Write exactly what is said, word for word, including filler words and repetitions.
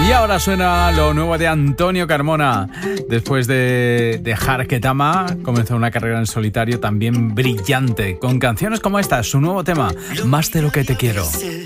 Y ahora suena lo nuevo de Antonio Carmona. Después de dejar Ketama, comenzó una carrera en solitario también brillante, con canciones como esta, su nuevo tema, Más de lo que te quiero.